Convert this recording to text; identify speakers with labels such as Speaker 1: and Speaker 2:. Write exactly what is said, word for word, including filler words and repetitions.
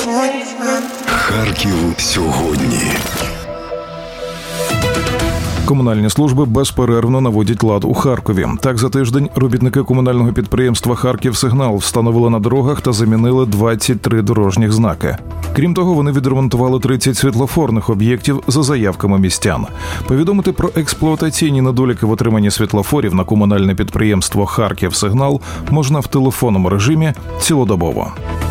Speaker 1: Харків сьогодні.
Speaker 2: Комунальні служби безперервно наводять лад у Харкові. Так, за тиждень робітники комунального підприємства «Харківсигнал» встановили на дорогах та замінили двадцять три дорожніх знаки. Крім того, вони відремонтували тридцять світлофорних об'єктів за заявками містян. Повідомити про експлуатаційні недоліки в отриманні світлофорів на комунальне підприємство «Харківсигнал» можна в телефонному режимі цілодобово.